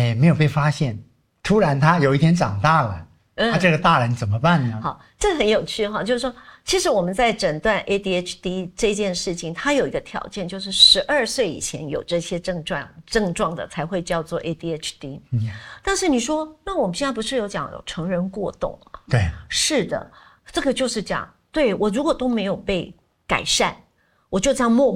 没有被发现，突然他有一天长大了，他这个大人怎么办呢？ 好，这很有趣哈，就是说，其实我们在诊断 ADHD 这件事情，它有一个条件，就是12岁以前有这些症状的才会叫做 ADHD。但是你说，那我们现在不是有讲有成人过动吗？ 对， 是的，这个就是讲，对，我如果都没有被改善，我就这样默默